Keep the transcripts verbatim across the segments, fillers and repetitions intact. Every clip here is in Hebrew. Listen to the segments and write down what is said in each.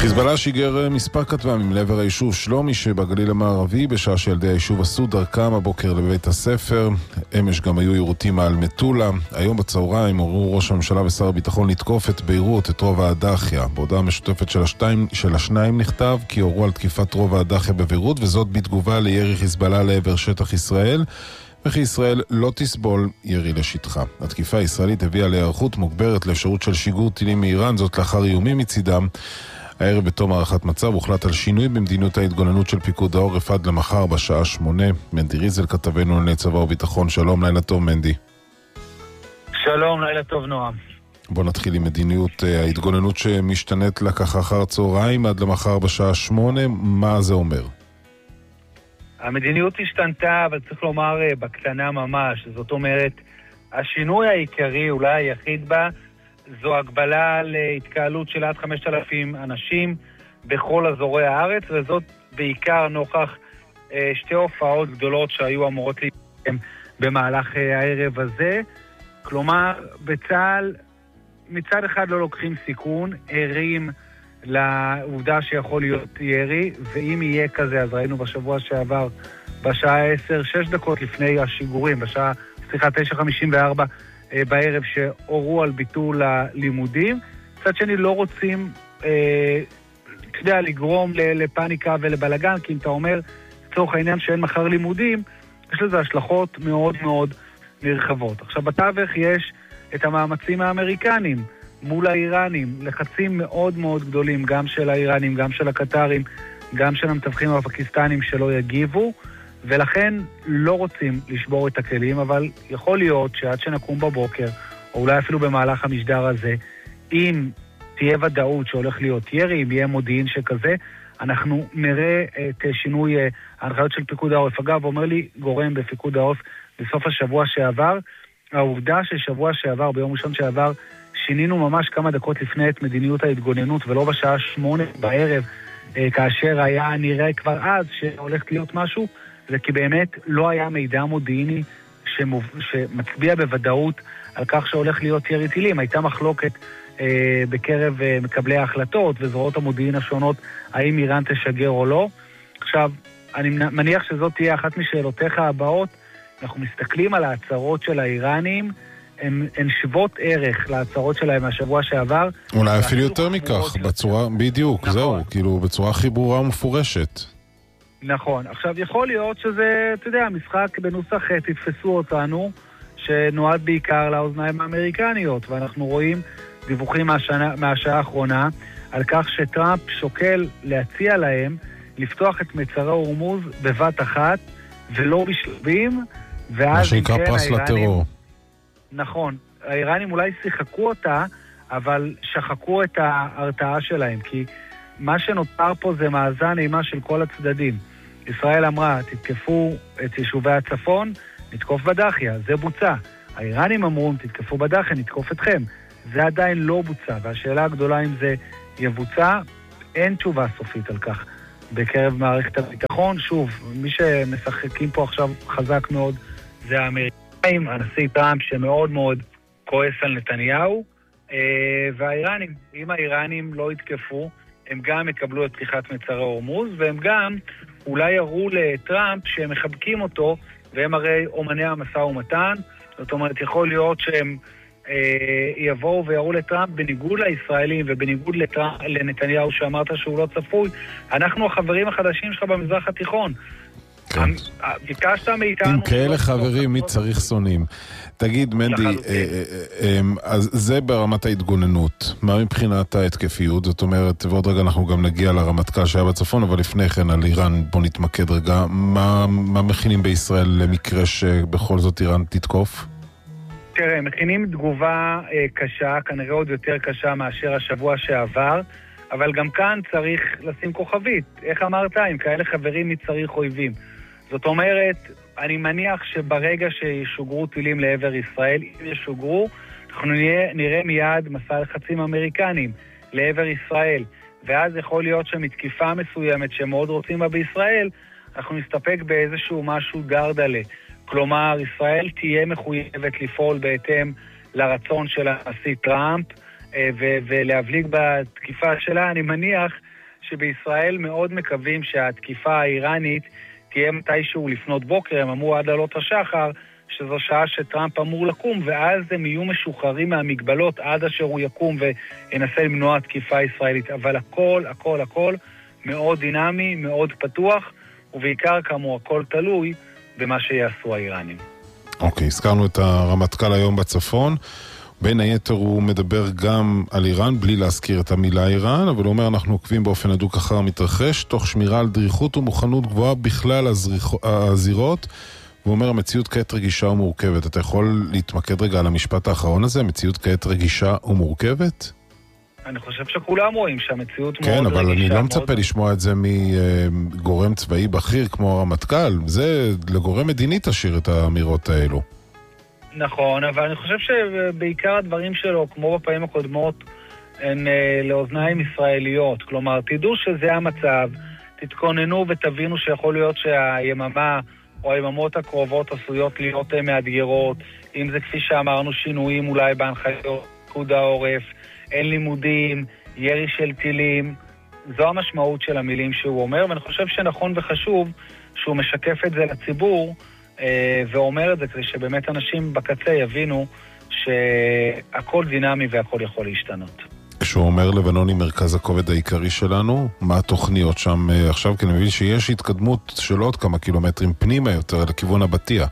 חיזבאללה שיגר מספר כטב"מים לעבר היישוב שלומי שבגליל המערבי, בשעה שילדי היישוב עשו דרכם הבוקר לבית הספר. אמש גם היו יירוטים על מטולה. היום בצהריים הורו ראש הממשלה ושר הביטחון לתקוף את ביירות, את רובע הדחיה. בהודעה משותפת של, השתיים, של השניים נכתב כי הורו על תקיפת רובע הדחיה בביירות, וזאת בתגובה לירי חיזבאללה לעבר שטח ישראל, וכי ישראל לא תסבול ירי לשטחה. התקיפה הישראלית הביאה להיערכות מוגברת לאפשרות של שיגור טילים מאיראן, זאת לאחר איומים מצידם. הערב בתום הערכת מצב הוחלט על שינוי במדיניות ההתגוננות של פיקוד העורף עד למחר בשעה שמונה. מנדי ריזל כתבנו לענייני צבא וביטחון. שלום, לילה טוב מנדי. שלום, לילה טוב נועם. בוא נתחיל עם מדיניות ההתגוננות שמשתנית לקח אחר צהריים עד למחר בשעה שמונה. מה זה אומר? המדיניות השתנתה, אבל צריך לומר בקטנה ממש. זאת אומרת, השינוי העיקרי, אולי היחיד בה, זו הגבלה להתקהלות של עד חמשת אלפים אנשים בכל אזורי הארץ, וזאת בעיקר נוכח אה, שתי הופעות גדולות שהיו אמורות להתקיים במהלך אה, הערב הזה. כלומר, בצה"ל מצד אחד לא לוקחים סיכון, ערים לעובדה שיכול להיות ירי, ואם יהיה כזה, אז ראינו בשבוע שעבר בשעה עשר, שש דקות לפני השיגורים, בשעה, סליחה, תשע חמישים וארבע, בערב שהורו על ביטול הלימודים. קצת שני לא רוצים אה, כדי לגרום לפניקה ולבלגן, כי אם אתה אומר צורך העניין שאין מחר לימודים, יש לזה השלכות מאוד מאוד נרחבות. עכשיו בתווך יש את המאמצים האמריקנים מול האיראנים, לחצים מאוד מאוד גדולים, גם של האיראנים, גם של הקטרים, גם של המתווכים הפקיסטנים שלא יגיבו, ולכן לא רוצים לשבור את הכלים, אבל יכול להיות שעד שנקום בבוקר, או אולי אפילו במהלך המשדר הזה, אם תהיה ודאות שהולך להיות ירי, אם יהיה מודיעין שכזה, אנחנו נראה את שינוי ההנחיות של פיקוד העורף. אגב, אומר לי גורם בפיקוד העורף בסוף השבוע שעבר, העובדה ששבוע שעבר, ביום ראשון שעבר, שינינו ממש כמה דקות לפני את מדיניות ההתגוננות, ולא בשעה שמונה בערב, כאשר היה נראה כבר אז שהולך להיות משהו, זה כי באמת לא היה מידע מודיעיני שמוב... שמצביע בוודאות על כך שהולך להיות ירי טילים. הייתה מחלוקת אה, בקרב אה, מקבלי ההחלטות וזרועות המודיעין השונות, האם איראן תשגר או לא. עכשיו, אני מניח שזאת תהיה אחת משאלותיך הבאות. אנחנו מסתכלים על ההצהרות של האיראנים, הן, הן שוות ערך להצהרות שלהם מהשבוע שעבר. אולי אפילו יותר מכך, בצורה, בדיוק, נכון. זהו, כאילו בצורה הכי ברורה ומפורשת. נכון. עכשיו, יכול להיות שזה, אתה יודע, משחק בנוסח תתפסו אותנו, שנועד בעיקר לאוזניים האמריקניות, ואנחנו רואים דיווחים מהשנה, מהשעה האחרונה, על כך שטראמפ שוקל להציע להם לפתוח את מצרי הורמוז בבת אחת, ולא בשלבים, ואז... מה שנקרא פרס לטרור. נכון. האיראנים אולי שיחקו אותה, אבל שחקו את ההרתעה שלהם, כי מה שנותר פה זה מאזן אימה של כל הצדדים. ישראל אמרה, תתקפו את יישובי הצפון, נתקוף בדחיה, זה בוצע. האיראנים אמרו, תתקפו בדחיה, נתקוף אתכם. זה עדיין לא בוצע, והשאלה הגדולה אם זה יבוצע, אין תשובה סופית על כך. בקרב מערכת הביטחון, שוב, מי שמשחקים פה עכשיו חזק מאוד זה האמריקאים, הנשיא טראמפ שמאוד מאוד כועס על נתניהו, והאיראנים, אם האיראנים לא יתקפו, הם גם יקבלו את פתיחת מצרי הורמוז, והם גם אולי יראו לטראמפ שהם מחבקים אותו, והם הרי אומני המשא ומתן, זאת אומרת, יכול להיות שהם אה, יבואו ויראו לטראמפ בניגוד לישראלים, ובניגוד לטראמפ, לנתניהו שאמרת שהוא לא צפוי, אנחנו החברים החדשים שלך במזרח התיכון. כן. ביקשת מאיתנו... עם כאלה חברים, מי צריך שונאים? תגיד, מנדי, אז זה ברמת ההתגוננות. מה מבחינת ההתקפיות? זאת אומרת, ועוד רגע אנחנו גם נגיע לרמטכ"ל שהיה בצפון, אבל לפני כן על איראן, בוא נתמקד רגע. מה, מה מכינים בישראל למקרה שבכל זאת איראן תתקוף? תראה, מכינים תגובה קשה, כנראה עוד יותר קשה מאשר השבוע שעבר, אבל גם כאן צריך לשים כוכבית. איך אמרת? עם כאלה חברים מי צריך אויבים. זאת אומרת, אני מניח שברגע שישוגרו טילים לעבר ישראל, אם ישוגרו, אנחנו נראה, נראה מיד מסע לחצים אמריקנים לעבר ישראל, ואז יכול להיות שמתקיפה מסוימת שמאוד רוצים בה בישראל, אנחנו נסתפק באיזשהו משהו דרדלה. כלומר, ישראל תהיה מחויבת לפעול בהתאם לרצון של הנשיא טראמפ, ו- ולהבליג בתקיפה שלה, אני מניח שבישראל מאוד מקווים שהתקיפה האיראנית תהיה מתישהו לפנות בוקר, הם אמרו עד עלות השחר, שזו שעה שטראמפ אמור לקום, ואז הם יהיו משוחררים מהמגבלות עד אשר הוא יקום וינסה למנוע תקיפה ישראלית. אבל הכל, הכל, הכל מאוד דינמי, מאוד פתוח, ובעיקר כאמור הכל תלוי במה שיעשו האיראנים. אוקיי, הזכרנו את הרמטכ"ל היום בצפון. בין היתר הוא מדבר גם על איראן, בלי להזכיר את המילה איראן, אבל הוא אומר אנחנו עוקבים באופן הדוק אחר המתרחש, תוך שמירה על דריכות ומוכנות גבוהה בכלל הזירות. הוא אומר, המציאות כעת רגישה ומורכבת. אתה יכול להתמקד רגע על המשפט האחרון הזה? המציאות כעת רגישה ומורכבת? אני חושב שכולם רואים שהמציאות כן, מאוד רגישה. כן, אבל אני לא מצפה מאוד... לשמוע את זה מגורם צבאי בכיר כמו הרמטכ"ל. זה לגורם מדיני תשאיר את האמירות האלו. נכון, אבל אני חושב שבעיקר הדברים שלו, כמו בפעמים הקודמות, הן לאוזניים ישראליות. כלומר, תדעו שזה המצב, תתכוננו ותבינו שיכול להיות שהיממה או היממות הקרובות עשויות להיות מאתגרות, אם זה כפי שאמרנו שינויים אולי בהנחיות פיקוד העורף, אין לימודים, ירי של טילים, זו המשמעות של המילים שהוא אומר, ואני חושב שנכון וחשוב שהוא משקף את זה לציבור, ואומר את זה כדי שבאמת אנשים בקצה יבינו שהכל דינמי והכל יכול להשתנות. כשהוא אומר לבנון היא מרכז הכובד העיקרי שלנו, מה התוכניות שם עכשיו? כי אני מבין שיש התקדמות של עוד כמה קילומטרים פנימה יותר לכיוון הבתיה.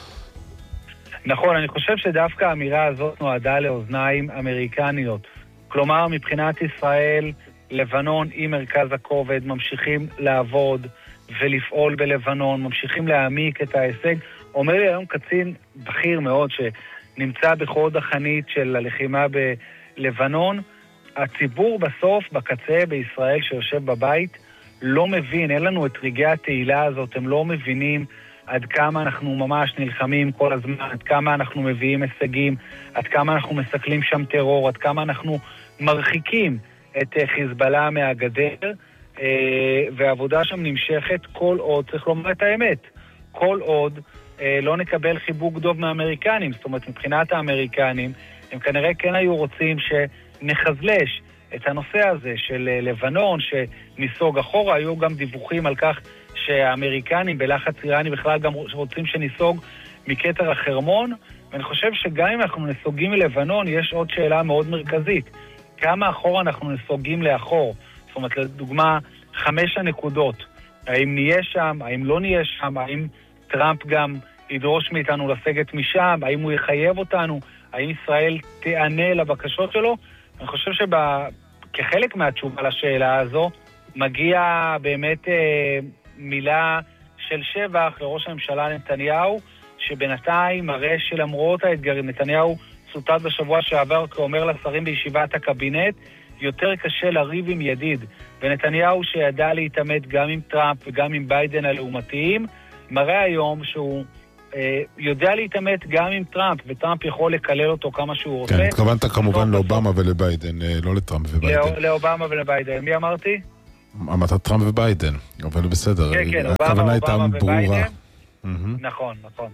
נכון, אני חושב שדווקא האמירה הזאת נועדה לאוזניים אמריקניות. כלומר, מבחינת ישראל, לבנון היא מרכז הכובד, ממשיכים לעבוד ולפעול בלבנון, ממשיכים להעמיק את ההישג. אומר לי היום קצין בכיר מאוד שנמצא בחוד החנית של הלחימה בלבנון, הציבור בסוף, בקצה בישראל שיושב בבית, לא מבין, אין לנו את רגעי התהילה הזאת, הם לא מבינים עד כמה אנחנו ממש נלחמים כל הזמן, עד כמה אנחנו מביאים הישגים, עד כמה אנחנו מסכלים שם טרור, עד כמה אנחנו מרחיקים את חיזבאללה מהגדר, והעבודה שם נמשכת כל עוד, צריך לומר את האמת, כל עוד לא נקבל חיבוק דוב מהאמריקנים, זאת אומרת מבחינת האמריקנים, הם כנראה כן היו רוצים שנחזלש את הנושא הזה של לבנון, שניסוג אחורה, היו גם דיווחים על כך שהאמריקנים בלחץ איראני בכלל גם רוצים שניסוג מקטר החרמון, ואני חושב שגם אם אנחנו נסוגים מלבנון, יש עוד שאלה מאוד מרכזית, כמה אחורה אנחנו נסוגים לאחור, זאת אומרת לדוגמה חמש הנקודות, האם נהיה שם, האם לא נהיה שם, האם טראמפ גם ידרוש מאיתנו לסגת משם, האם הוא יחייב אותנו, האם ישראל תענה לבקשות שלו. אני חושב שכחלק מהתשובה לשאלה הזו, מגיע באמת אה, מילה של שבח לראש הממשלה נתניהו, שבינתיים מראה שלמרות האתגרים, נתניהו צוטט בשבוע שעבר כאומר לשרים בישיבת הקבינט, יותר קשה לריב עם ידיד. ונתניהו שידע להתעמת גם עם טראמפ וגם עם ביידן הלעומתיים, מראה היום שהוא אה, יודע להתעמת גם עם טראמפ, וטראמפ יכול לקלל אותו כמה שהוא רוצה. כן, התכוונת כמובן לאובמה ולביידן, לא לטראמפ וביידן. לא, לאובמה ולביידן. מי אמרתי? אמרת טראמפ וביידן, אבל בסדר. כן, כן, אובמה, אובמה וביידן. נכון, נכון.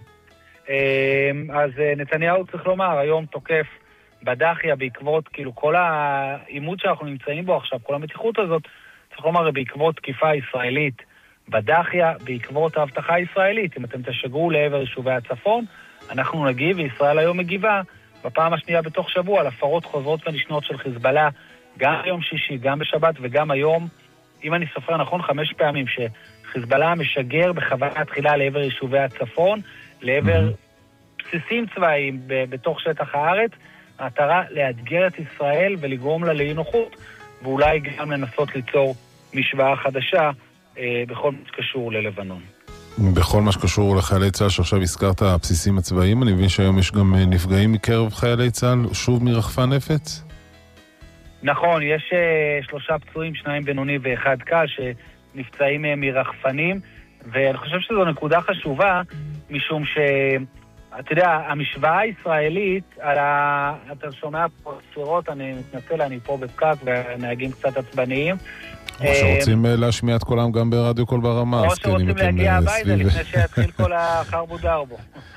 אז נתניהו צריך לומר, היום תוקף בדחיה בעקבות, כאילו כל העימות שאנחנו נמצאים בו עכשיו, כל המתיחות הזאת, צריך לומר, בעקבות תקיפה ישראלית בדחיה, בעקבות ההבטחה הישראלית. אם אתם תשגרו לעבר יישובי הצפון, אנחנו נגיב, וישראל היום מגיבה בפעם השנייה בתוך שבוע, על הפרות חוזרות ונשנות של חיזבאללה, גם יום שישי, גם בשבת וגם היום, אם אני סופר נכון, חמש פעמים שחיזבאללה משגר בכוונה תחילה לעבר יישובי הצפון, לעבר בסיסים צבאיים בתוך שטח הארץ, המטרה לאתגר את ישראל ולגרום לה לאי נוחות, ואולי גם לנסות ליצור משוואה חדשה אה, בכל מה שקשור ללבנון. בכל מה שקשור לחיילי צה"ל, שעכשיו הזכרת הבסיסים הצבאיים, אני מבין שהיום יש גם נפגעים מקרב חיילי צה"ל, שוב מרחפן נפץ? נכון, יש אה, שלושה פצועים, שניים בינוני ואחד קל, שנפצעים אה, מרחפנים, ואני חושב שזו נקודה חשובה, משום ש... אתה יודע, המשוואה הישראלית, על ה... אתה שומע פה ספירות, אני מתנצל, אני פה בפקק, והנהגים קצת עצבניים. או שרוצים להשמיע את קולם גם ברדיו קול ברמה. או שרוצים להגיע הביתה, לפני שיתחיל כל החרבו דרבו.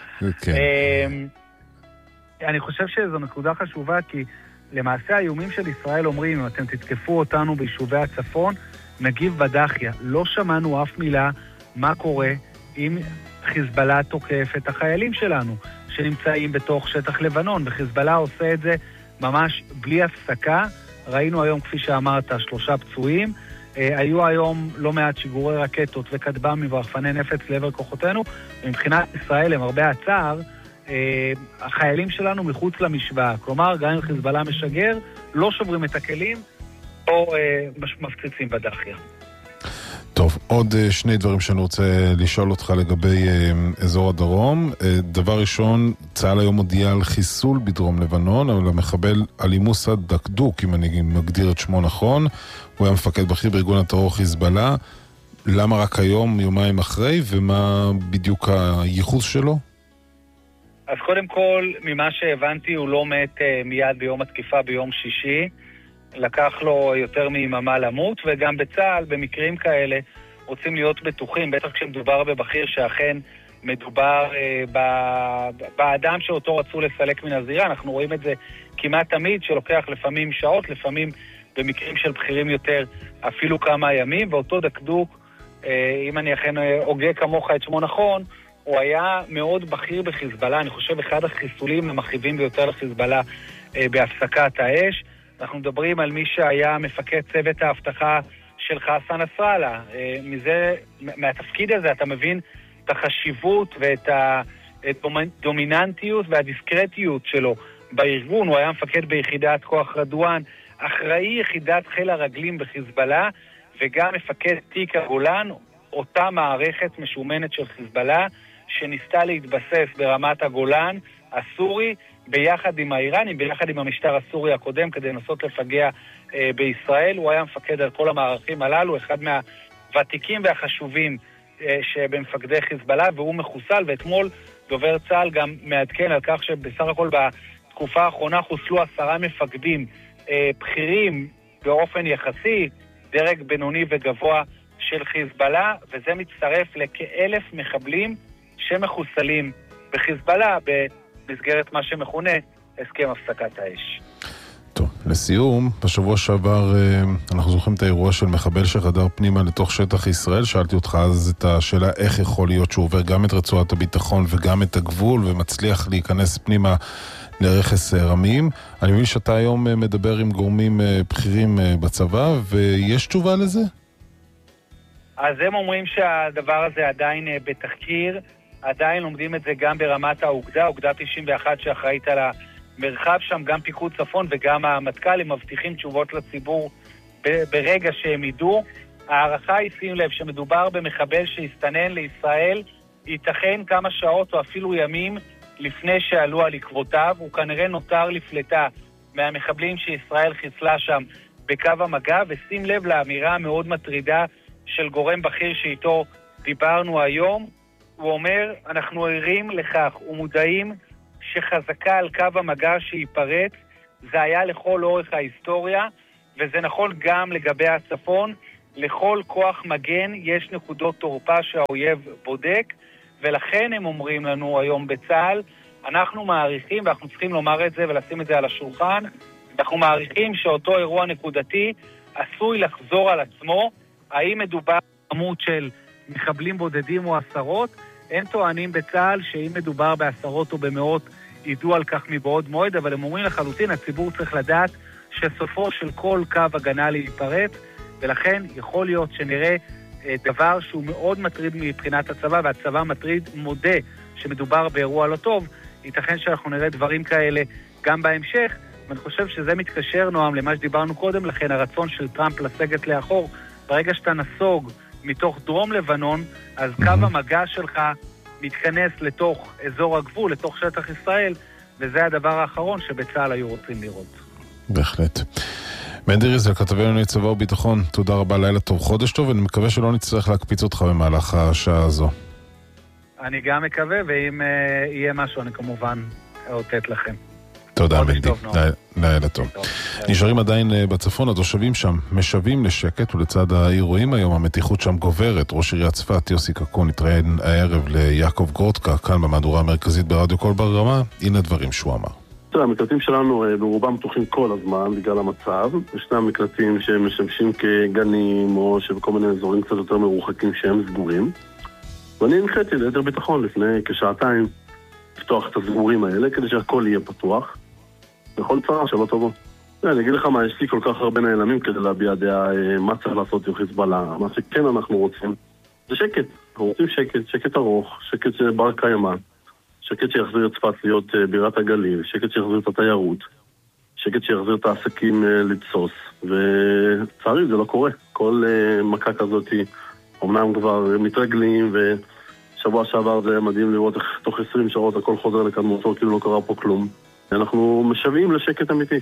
אני חושב שזו נקודה חשובה, כי למעשה האיומים של ישראל אומרים, אם אתם תתקפו אותנו ביישובי הצפון, נגיב בדחיה. לא שמענו אף מילה מה קורה אם חיזבאללה תוקף את החיילים שלנו, שנמצאים בתוך שטח לבנון, וחיזבאללה עושה את זה ממש בלי הפסקה. ראינו היום, כפי שאמרת, שלושה פצועים, אה, היו היום לא מעט שיגורי רקטות וכטב"מים ורחפני נפץ לעבר כוחותינו, ומבחינת ישראל, למרבה הצער, אה, החיילים שלנו מחוץ למשוואה. כלומר, גם אם חיזבאללה משגר, לא שוברים את הכלים, או אה, מפציצים בדחיה. טוב, עוד שני דברים שאני רוצה לשאול אותך לגבי אזור הדרום. דבר ראשון, צה"ל היום הודיע על חיסול בדרום לבנון, אבל המחבל עלי מוסא דקדוק, אם אני מגדיר את שמו נכון, הוא היה מפקד בכיר בארגון הטרור חיזבאללה. למה רק היום, יומיים אחרי, ומה בדיוק הייחוס שלו? אז קודם כל, ממה שהבנתי, הוא לא מת מיד ביום התקיפה ביום שישי, לקח לו יותר מיממה למות, וגם בצה"ל, במקרים כאלה, רוצים להיות בטוחים, בטח כשמדובר בבכיר שאכן מדובר אה, ב- באדם שאותו רצו לסלק מן הזירה. אנחנו רואים את זה כמעט תמיד, שלוקח לפעמים שעות, לפעמים במקרים של בכירים יותר, אפילו כמה ימים, ואותו דקדוק, אה, אם אני אכן הוגה כמוך את שמו נכון, הוא היה מאוד בכיר בחיזבאללה. אני חושב אחד החיסולים המכאיבים ביותר לחיזבאללה אה, בהפסקת האש. אנחנו מדברים על מי שהיה מפקד צוות ההבטחה של חסן נסראללה. מזה, מהתפקיד הזה אתה מבין את החשיבות ואת הדומיננטיות והדיסקרטיות שלו בארגון. הוא היה מפקד ביחידת כוח רדואן, אחראי יחידת חיל הרגלים בחיזבאללה, וגם מפקד תיק הגולן, אותה מערכת משומנת של חיזבאללה, שניסתה להתבסס ברמת הגולן הסורי, ביחד עם האיראנים, ביחד עם המשטר הסורי הקודם, כדי לנסות לפגע אה, בישראל. הוא היה מפקד על כל המערכים הללו, אחד מהוותיקים והחשובים אה, שבמפקדי חיזבאללה, והוא מחוסל, ואתמול דובר צה"ל גם מעדכן על כך שבסך הכל בתקופה האחרונה חוסלו עשרה מפקדים אה, בכירים באופן יחסי, דרג בינוני וגבוה של חיזבאללה, וזה מצטרף לכאלף מחבלים שמחוסלים בחיזבאללה, ב... במסגרת מה שמכונה הסכם הפסקת האש. טוב, לסיום, בשבוע שעבר אנחנו זוכרים את האירוע של מחבל שחדר פנימה לתוך שטח ישראל. שאלתי אותך אז את השאלה איך יכול להיות שהוא עובר גם את רצועת הביטחון וגם את הגבול ומצליח להיכנס פנימה לרכס רמים. אני מבין שאתה היום מדבר עם גורמים בכירים בצבא, ויש תשובה לזה? אז הם אומרים שהדבר הזה עדיין בתחקיר, עדיין לומדים את זה גם ברמת האוגדה, אוגדה תשעים ואחת שאחראית על המרחב שם, גם פיקוד צפון וגם המטכ"ל, הם מבטיחים תשובות לציבור ברגע שהם ידעו. הערכה היא, שים לב, שמדובר במחבל שהסתנן לישראל, ייתכן כמה שעות או אפילו ימים לפני שעלו על עקבותיו, הוא כנראה נותר לפלטה מהמחבלים שישראל חיסלה שם בקו המגע, ושים לב לאמירה המאוד מטרידה של גורם בכיר שאיתו דיברנו היום, הוא אומר, אנחנו ערים לכך ומודעים שחזקה על קו המגע שיפרץ, זה היה לכל אורך ההיסטוריה, וזה נכון גם לגבי הצפון, לכל כוח מגן יש נקודות תורפה שהאויב בודק, ולכן הם אומרים לנו היום בצה"ל, אנחנו מעריכים, ואנחנו צריכים לומר את זה ולשים את זה על השולחן, אנחנו מעריכים שאותו אירוע נקודתי עשוי לחזור על עצמו. האם מדובר בעמוד של מחבלים בודדים או עשרות? אין טוענים בצה"ל שאם מדובר בעשרות או במאות ידעו על כך מבעוד מועד, אבל הם אומרים לחלוטין, הציבור צריך לדעת שסופו של כל קו הגנה להיפרץ, ולכן יכול להיות שנראה דבר שהוא מאוד מטריד מבחינת הצבא, והצבא מטריד מודה שמדובר באירוע לא טוב. ייתכן שאנחנו נראה דברים כאלה גם בהמשך, ואני חושב שזה מתקשר, נועם, למה שדיברנו קודם לכן, הרצון של טראמפ לסגת לאחור. ברגע שאתה נסוג מתוך דרום לבנון, אז קו המגע שלך מתכנס לתוך אזור הגבול, לתוך שטח ישראל, וזה הדבר האחרון שבצה"ל היו רוצים לראות. בהחלט. מנדי ריזל, כתבנו לענייני צבא וביטחון, תודה רבה, לילה טוב, חודש טוב, ואני מקווה שלא נצטרך להקפיץ אותך במהלך השעה הזו. אני גם מקווה, ואם uh, יהיה משהו, אני כמובן אוטט לכם. תודה מנדי, לילה טוב. נשארים עדיין בצפון, התושבים שם משווים לשקט, ולצד האירועים היום המתיחות שם גוברת. ראש עיריית צפת יוסי קקון התראיין הערב ליעקב גורדקה, כאן במהדורה המרכזית ברדיו קול ברמה, הנה דברים שהוא אמר. המקלטים שלנו ברובם פתוחים כל הזמן בגלל המצב. ישנם מקלטים שמשמשים כגנים או שבכל מיני אזורים קצת יותר מרוחקים שהם סגורים. ואני הנחיתי ליתר ביטחון לפני כשעתיים לפתוח את הסגורים האלה כדי שהכל יהיה פתוח. בכל צרה שלא תבוא. אני אגיד לך מה, יש לי כל כך הרבה נעלמים כדי להביע דעה מה צריך לעשות עם חיזבאללה. מה שכן אנחנו רוצים זה שקט. אנחנו רוצים שקט, שקט ארוך, שקט בר קיימא. שקט שיחזיר את צפת להיות בירת הגליל, שקט שיחזיר את התיירות, שקט שיחזיר את העסקים לתסוס, וצערי זה לא קורה. כל מכה כזאת אומנם כבר מתרגלים, ושבוע שעבר זה מדהים לראות איך תוך עשרים שעות הכל חוזר לקדמותו, כאילו לא קרה פה כלום. אנחנו משוועים לשקט אמיתי.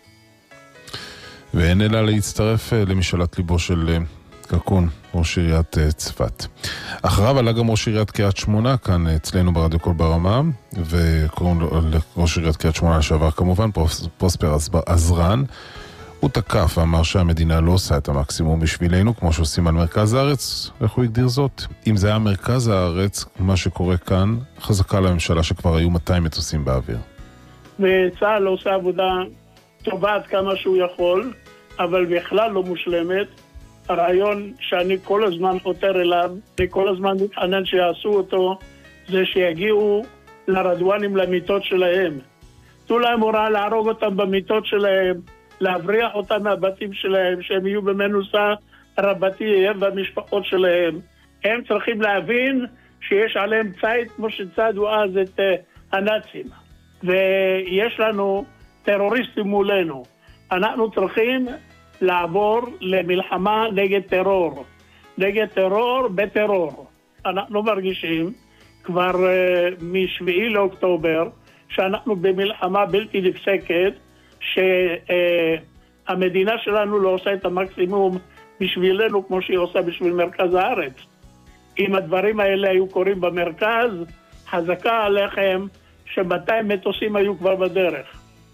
ואין אלא להצטרף למשאלת ליבו של קקון, ראש עיריית צפת. אחריו עלה גם ראש עיריית קריית שמונה, כאן אצלנו ברדיו קול ברמה, וקוראים לו ראש עיריית קריית שמונה לשעבר כמובן, פרוספר עזרן. הוא תקף ואמר שהמדינה לא עושה את המקסימום בשבילנו, כמו שעושים על מרכז הארץ, איך הוא הגדיר זאת? אם זה היה מרכז הארץ, מה שקורה כאן, חזקה לממשלה שכבר היו מאתיים מטוסים באוויר. וצה"ל עושה עבודה טובה עד כמה שהוא יכול, אבל בכלל לא מושלמת. הרעיון שאני כל הזמן חותר אליו, וכל הזמן מתענן שיעשו אותו, זה שיגיעו לרדואנים למיטות שלהם. תנו להם הוראה להרוג אותם במיטות שלהם, להבריח אותם מהבתים שלהם, שהם יהיו במנוסה רבתי הם והמשפחות שלהם. הם צריכים להבין שיש עליהם צייד כמו שצדו אז את uh, הנאצים. ויש לנו טרוריסטים מולנו. אנחנו צריכים לעבור למלחמה נגד טרור. נגד טרור בטרור. אנחנו מרגישים כבר uh, משביעי לאוקטובר שאנחנו במלחמה בלתי נפסקת, שהמדינה uh, שלנו לא עושה את המקסימום בשבילנו כמו שהיא עושה בשביל מרכז הארץ. אם הדברים האלה היו קורים במרכז, חזקה עליכם ש-מאתיים מטוסים היו כבר בדרך.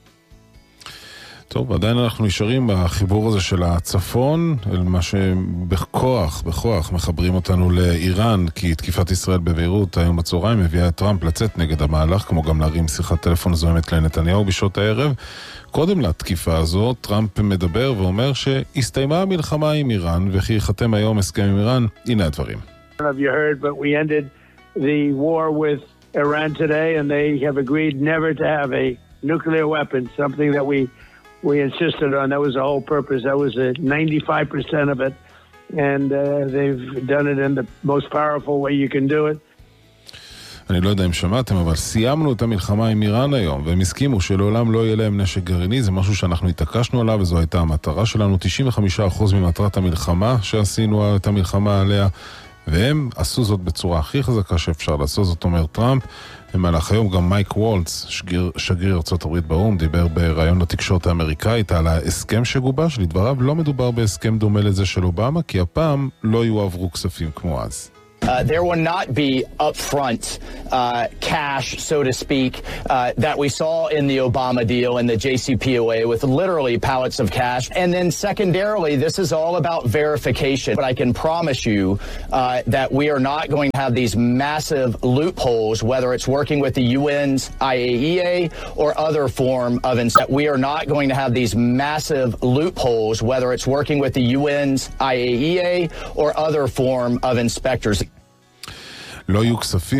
טוב, עדיין אנחנו נשארים בחיבור הזה של הצפון, אל מה שבכוח, בכוח מחברים אותנו לאיראן, כי תקיפת ישראל בביירות היום בצהריים הביאה את טראמפ לצאת נגד המהלך, כמו גם להרים שיחת טלפון זוהמת לנתניהו בשעות הערב. קודם לתקיפה הזו, טראמפ מדבר ואומר שהסתיימה המלחמה עם איראן, וכי ייחתם היום הסכם עם איראן. הנה הדברים. Have you heard, but we ended the war with Iran today, and they have agreed never to have a nuclear weapon, something that we we insisted on. That was the whole purpose. That was a ninety-five percent of it, and uh, they've done it in the most powerful way you can do it. אני לא יודע אם שמעתם, אבל סיימנו את המלחמה עם איראן היום, והם הסכימו שלעולם לא יהיה להם נשק גרעיני. זה משהו שאנחנו התעקשנו עליו, וזו הייתה המטרה שלנו. תשעים וחמישה אחוז ממטרת המלחמה שעשינו את המלחמה עליה, והם עשו זאת בצורה הכי חזקה שאפשר לעשות, זאת אומר טראמפ. במהלך היום גם מייק וולץ, שגריר, שגריר ארצות הברית באו"ם, דיבר בראיון לתקשורת האמריקאית על ההסכם שגובש. לדבריו לא מדובר בהסכם דומה לזה של אובמה, כי הפעם לא יועברו כספים כמו אז. Uh, there will not be upfront uh, cash, so to speak, uh, that we saw in the Obama deal and the J C P O A with literally pallets of cash. And then secondarily, this is all about verification. But I can promise you uh, that we are not going to have these massive loopholes, whether it's working with the U N's I A E A or other form of that we are not going to have these massive loopholes, whether it's working with the U N's I A E A or other form of inspectors. לא יהיו כספים